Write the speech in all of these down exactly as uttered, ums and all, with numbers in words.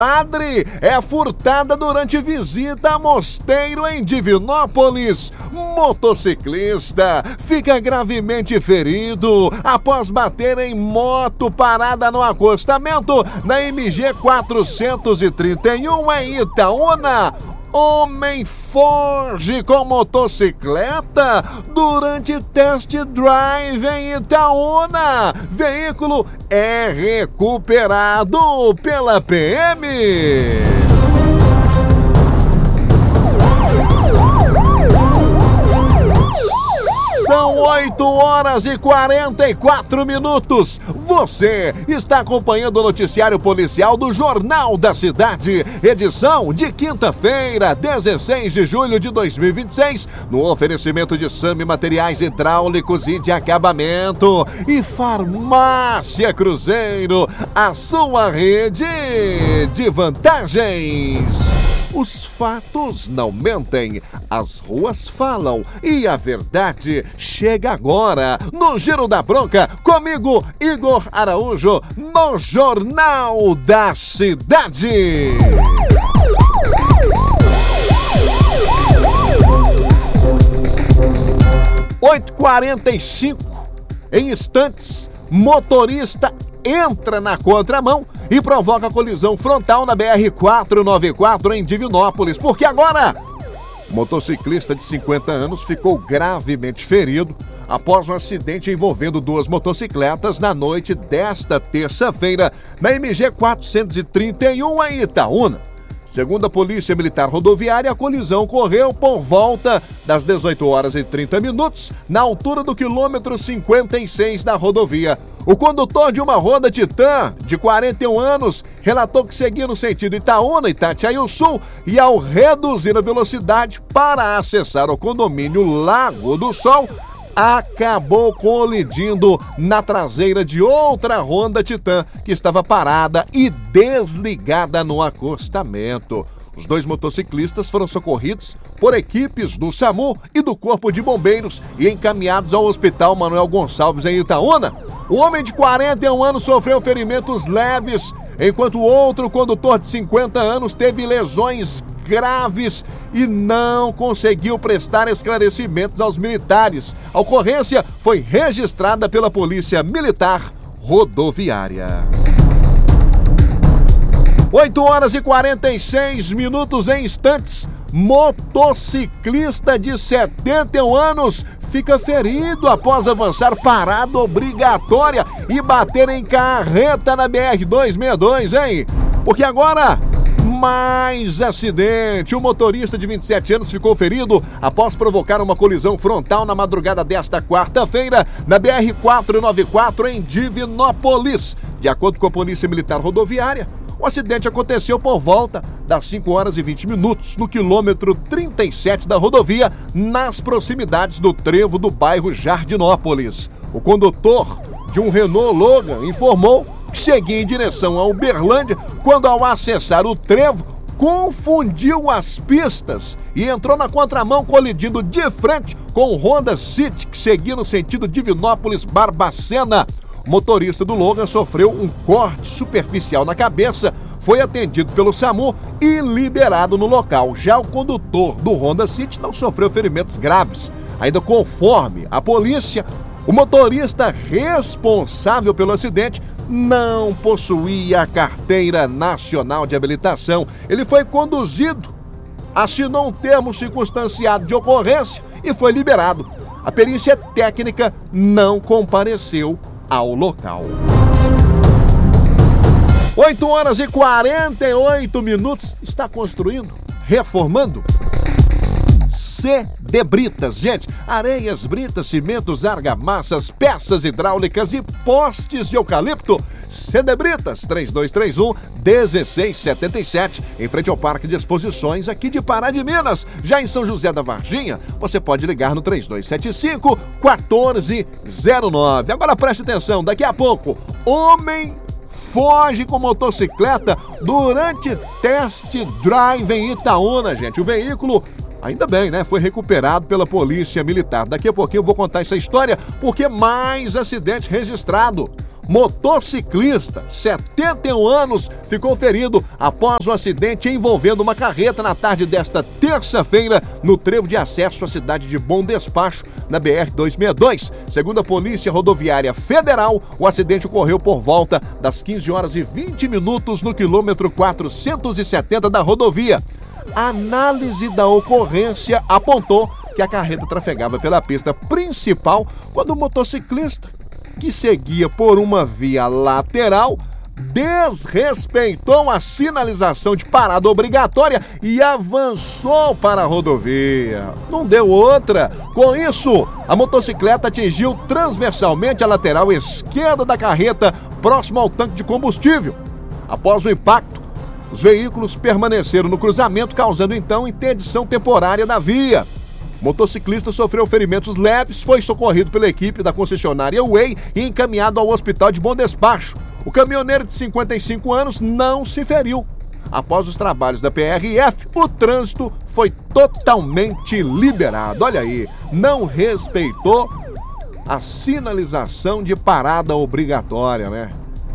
Padre é furtada durante visita a mosteiro em Divinópolis. Motociclista fica gravemente ferido após bater em moto parada no acostamento na M G quatrocentos e trinta e um em Itaúna. Homem foge com motocicleta durante test drive em Itaúna. Veículo é recuperado pela P M. São oito horas e quarenta e quatro minutos. Você está acompanhando o noticiário policial do Jornal da Cidade, edição de quinta-feira, dezesseis de julho de dois mil e vinte e seis, no oferecimento de Sami Materiais Hidráulicos e de Acabamento e Farmácia Cruzeiro, a sua rede de vantagens. Os fatos não mentem, as ruas falam e a verdade chega agora no Giro da Bronca, comigo, Igor Araújo, no Jornal da Cidade. oito e quarenta e cinco, em instantes, motorista entra na contramão e provoca colisão frontal na B R quatrocentos e noventa e quatro em Divinópolis, porque agora o motociclista de cinquenta anos ficou gravemente ferido após um acidente envolvendo duas motocicletas na noite desta terça-feira na M G quatrocentos e trinta e um em Itaúna. Segundo a Polícia Militar Rodoviária, a colisão ocorreu por volta das dezoito horas e trinta minutos, na altura do quilômetro cinquenta e seis da rodovia. O condutor de uma Honda Titan, de quarenta e um anos, relatou que seguia no sentido Itaúna e Itatiaia Sul e, ao reduzir a velocidade para acessar o condomínio Lago do Sol, acabou colidindo na traseira de outra Honda Titan que estava parada e desligada no acostamento. Os dois motociclistas foram socorridos por equipes do SAMU e do Corpo de Bombeiros e encaminhados ao Hospital Manuel Gonçalves em Itaúna. O homem de quarenta e um anos sofreu ferimentos leves, enquanto o outro condutor de cinquenta anos teve lesões graves e não conseguiu prestar esclarecimentos aos militares. A ocorrência foi registrada pela Polícia Militar Rodoviária. oito horas e quarenta e seis minutos em instantes. Motociclista de setenta e um anos fica ferido após avançar parada obrigatória e bater em carreta na B R duzentos e sessenta e dois, hein? Porque agora, mais acidente. O motorista de vinte e sete anos ficou ferido após provocar uma colisão frontal na madrugada desta quarta-feira na B R quatrocentos e noventa e quatro em Divinópolis. De acordo com a Polícia Militar Rodoviária, o acidente aconteceu por volta das cinco horas e vinte minutos, no quilômetro trinta e sete da rodovia, nas proximidades do trevo do bairro Jardinópolis. O condutor de um Renault Logan informou que seguia em direção a Uberlândia quando, ao acessar o trevo, confundiu as pistas e entrou na contramão, colidindo de frente com o Honda City, que seguia no sentido Divinópolis-Barbacena. O motorista do Logan sofreu um corte superficial na cabeça, foi atendido pelo SAMU e liberado no local. Já o condutor do Honda City não sofreu ferimentos graves. Ainda conforme a polícia, o motorista responsável pelo acidente não possuía a carteira nacional de habilitação. Ele foi conduzido, assinou um termo circunstanciado de ocorrência e foi liberado. A perícia técnica não compareceu ao local. oito horas e quarenta e oito minutos. Está construindo? Reformando? C D Britas, gente, areias, britas, cimentos, argamassas, peças hidráulicas e postes de eucalipto. C D Britas, três dois três um, um seis sete sete, em frente ao Parque de Exposições aqui de Pará de Minas. Já em São José da Varginha, você pode ligar no três dois sete cinco, um quatro zero nove. Agora preste atenção, daqui a pouco, homem foge com motocicleta durante test drive em Itaúna, gente. O veículo, ainda bem, né? Foi recuperado pela Polícia Militar. Daqui a pouquinho eu vou contar essa história, porque mais acidente registrado. motociclista, setenta e um anos, ficou ferido após um acidente envolvendo uma carreta na tarde desta terça-feira no trevo de acesso à cidade de Bom Despacho, na B R duzentos e sessenta e dois. Segundo a Polícia Rodoviária Federal, o acidente ocorreu por volta das quinze horas e vinte minutos no quilômetro quatrocentos e setenta da rodovia. A análise da ocorrência apontou que a carreta trafegava pela pista principal quando o motociclista, que seguia por uma via lateral, desrespeitou a sinalização de parada obrigatória e avançou para a rodovia. Não deu outra. Com isso, a motocicleta atingiu transversalmente a lateral esquerda da carreta, próximo ao tanque de combustível. Após o impacto, os veículos permaneceram no cruzamento, causando então interdição temporária da via. O motociclista sofreu ferimentos leves, foi socorrido pela equipe da concessionária Way e encaminhado ao hospital de Bom Despacho. O caminhoneiro de cinquenta e cinco anos não se feriu. Após os trabalhos da P R F, o trânsito foi totalmente liberado. Olha aí, não respeitou a sinalização de parada obrigatória, né?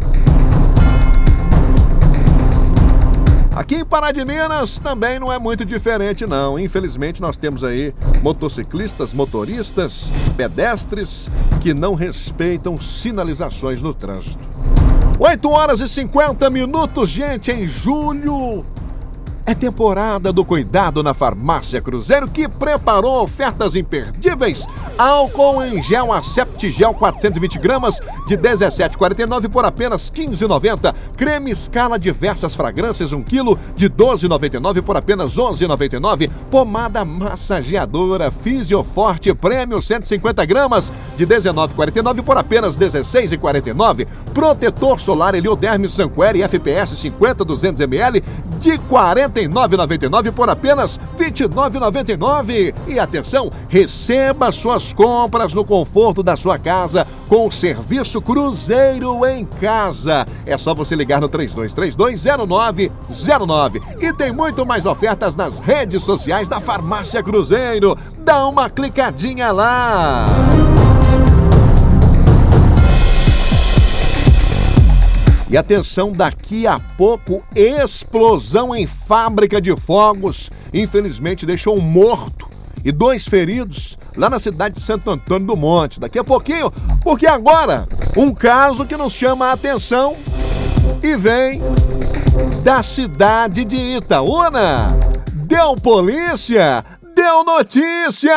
Aqui em Pará de Minas também não é muito diferente não. Infelizmente nós temos aí motociclistas, motoristas, pedestres que não respeitam sinalizações no trânsito. oito horas e cinquenta minutos, gente, em julho. É temporada do cuidado na Farmácia Cruzeiro, que preparou ofertas imperdíveis. Álcool em gel Acept Gel quatrocentos e vinte gramas de dezessete reais e quarenta e nove centavos por apenas quinze reais e noventa centavos. Creme Scala diversas fragrâncias um quilo de doze reais e noventa e nove centavos por apenas onze reais e noventa e nove centavos. Pomada massageadora Fisioforte Prêmio cento e cinquenta gramas de dezenove reais e quarenta e nove centavos por apenas dezesseis reais e quarenta e nove centavos. Protetor solar Helioderme Sanquere F P S cinquenta duzentos mililitros de quarenta e nove reais e noventa e nove centavos por apenas vinte e nove reais e noventa e nove centavos. E atenção, receba suas compras no conforto da sua casa com o serviço Cruzeiro em Casa. É só você ligar no três dois três dois, zero nove zero nove. E tem muito mais ofertas nas redes sociais da Farmácia Cruzeiro. Dá uma clicadinha lá. E atenção, daqui a pouco, explosão em fábrica de fogos. Infelizmente deixou um morto e dois feridos lá na cidade de Santo Antônio do Monte. Daqui a pouquinho, porque agora, um caso que nos chama a atenção e vem da cidade de Itaúna. Deu polícia, deu notícia!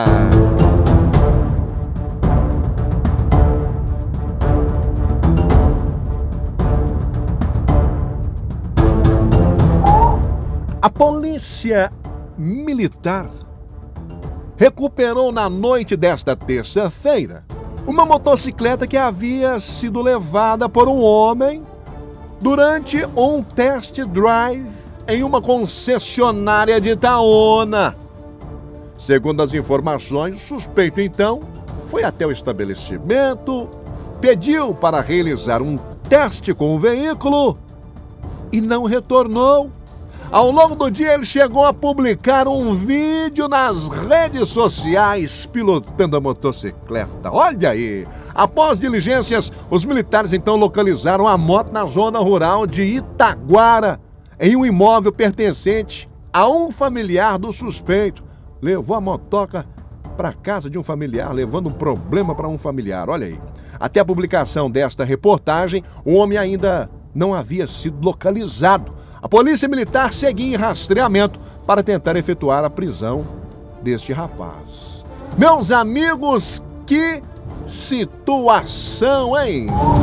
A polícia militar recuperou na noite desta terça-feira uma motocicleta que havia sido levada por um homem durante um test drive em uma concessionária de Itaúna. Segundo as informações, o suspeito então foi até o estabelecimento, pediu para realizar um teste com o veículo e não retornou. Ao longo do dia, ele chegou a publicar um vídeo nas redes sociais pilotando a motocicleta. Olha aí! Após diligências, os militares então localizaram a moto na zona rural de Itaguara, em um imóvel pertencente a um familiar do suspeito. Levou a motoca para casa de um familiar, levando um problema para um familiar. Olha aí! Até a publicação desta reportagem, o homem ainda não havia sido localizado. A polícia militar seguia em rastreamento para tentar efetuar a prisão deste rapaz. Meus amigos, que situação, hein?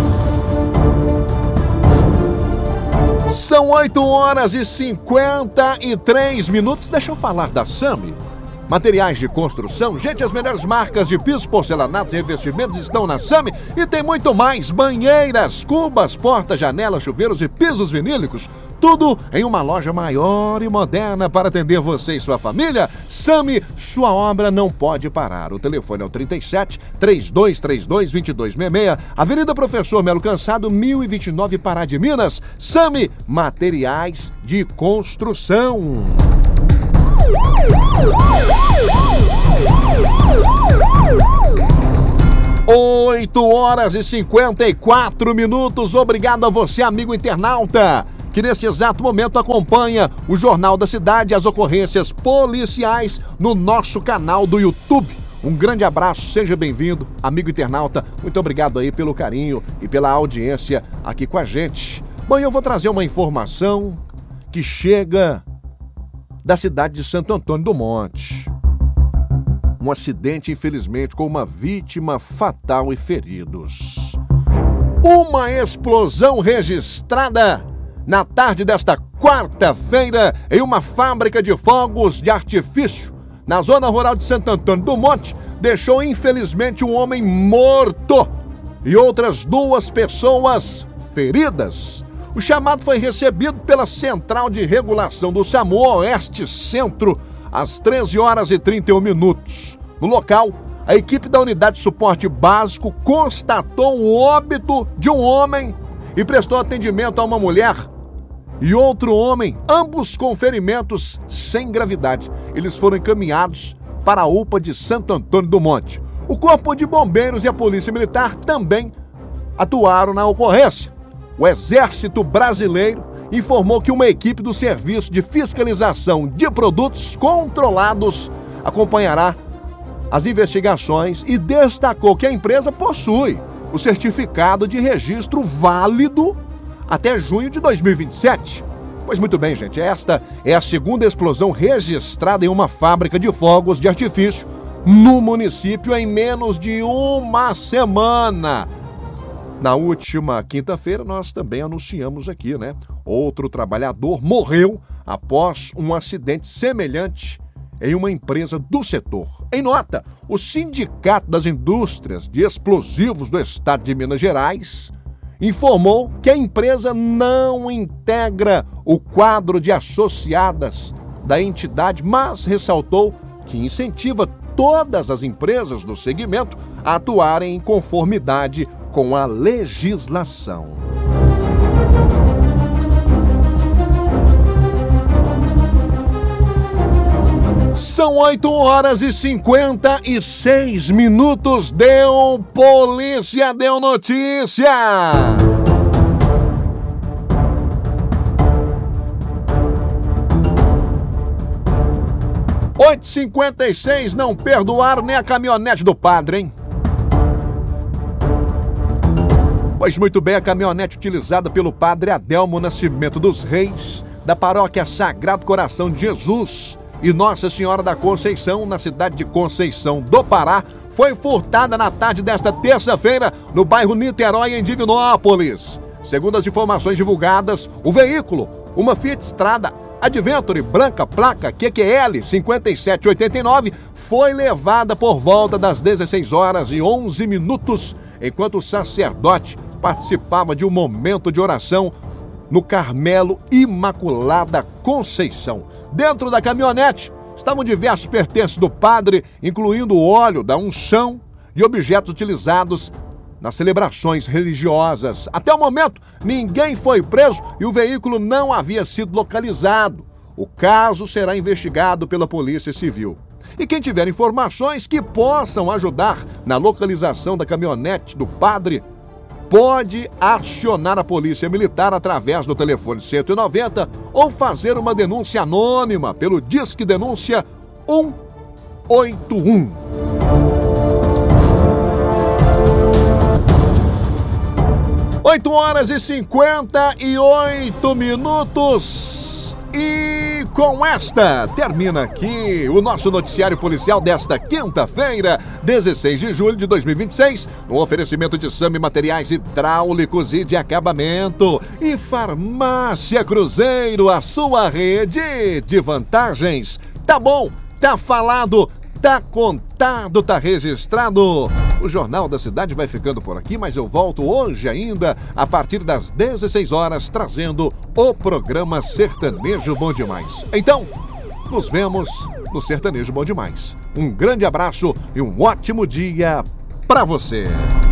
São oito horas e cinquenta e três minutos. Deixa eu falar da Sami. Materiais de construção, gente, as melhores marcas de pisos, porcelanatos e revestimentos estão na Sami e tem muito mais: banheiras, cubas, portas, janelas, chuveiros e pisos vinílicos. Tudo em uma loja maior e moderna para atender você e sua família. Sami, sua obra não pode parar. O telefone é o trinta e sete, três dois três dois, dois dois seis seis, Avenida Professor Melo Cansado, mil e vinte e nove, Pará de Minas. Sami, materiais de construção. oito horas e cinquenta e quatro minutos. Obrigado a você, amigo internauta, que neste exato momento acompanha o Jornal da Cidade e as ocorrências policiais no nosso canal do YouTube. Um grande abraço, seja bem-vindo, amigo internauta. Muito obrigado aí pelo carinho e pela audiência aqui com a gente. Bom, eu vou trazer uma informação que chega da cidade de Santo Antônio do Monte. Um acidente, infelizmente, com uma vítima fatal e feridos. Uma explosão registrada na tarde desta quarta-feira em uma fábrica de fogos de artifício na zona rural de Santo Antônio do Monte deixou, infelizmente, um homem morto e outras duas pessoas feridas. O chamado foi recebido pela Central de Regulação do SAMU Oeste Centro às treze horas e trinta e um minutos. No local, a equipe da Unidade de Suporte Básico constatou o óbito de um homem e prestou atendimento a uma mulher e outro homem, ambos com ferimentos sem gravidade. Eles foram encaminhados para a U P A de Santo Antônio do Monte. O Corpo de Bombeiros e a Polícia Militar também atuaram na ocorrência. O Exército Brasileiro informou que uma equipe do Serviço de Fiscalização de Produtos Controlados acompanhará as investigações e destacou que a empresa possui o certificado de registro válido até junho de dois mil e vinte e sete. Pois muito bem, gente, esta é a segunda explosão registrada em uma fábrica de fogos de artifício no município em menos de uma semana. Na última quinta-feira, nós também anunciamos aqui, né? Outro trabalhador morreu após um acidente semelhante em uma empresa do setor. Em nota, o Sindicato das Indústrias de Explosivos do Estado de Minas Gerais informou que a empresa não integra o quadro de associadas da entidade, mas ressaltou que incentiva todas as empresas do segmento a atuarem em conformidade com a legislação. São oito horas e cinquenta e seis minutos. Deu polícia, deu notícia. oito e cinquenta e seis, não perdoaram nem a caminhonete do padre, hein? Pois muito bem, a caminhonete utilizada pelo padre Adelmo Nascimento dos Reis, da paróquia Sagrado Coração de Jesus e Nossa Senhora da Conceição, na cidade de Conceição do Pará, foi furtada na tarde desta terça-feira no bairro Niterói, em Divinópolis. Segundo as informações divulgadas, o veículo, uma Fiat Strada Adventure branca, placa Q Q L cinquenta e sete oitenta e nove, foi levada por volta das dezesseis horas e onze minutos, enquanto o sacerdote participava de um momento de oração no Carmelo Imaculada Conceição. Dentro da caminhonete estavam diversos pertences do padre, incluindo o óleo da unção e objetos utilizados nas celebrações religiosas. Até o momento, ninguém foi preso e o veículo não havia sido localizado. O caso será investigado pela Polícia Civil. E quem tiver informações que possam ajudar na localização da caminhonete do padre, pode acionar a Polícia Militar através do telefone cento e noventa ou fazer uma denúncia anônima pelo Disque Denúncia um oito um. oito horas e cinquenta e oito minutos. E com esta, termina aqui o nosso noticiário policial desta quinta-feira, dezesseis de julho de dois mil e vinte e seis, no oferecimento de Sami Materiais Hidráulicos e de Acabamento e Farmácia Cruzeiro, a sua rede de vantagens. Tá bom, tá falado, tá contado, tá registrado. O Jornal da Cidade vai ficando por aqui, mas eu volto hoje ainda, a partir das dezesseis horas, trazendo o programa Sertanejo Bom Demais. Então, nos vemos no Sertanejo Bom Demais. Um grande abraço e um ótimo dia pra você.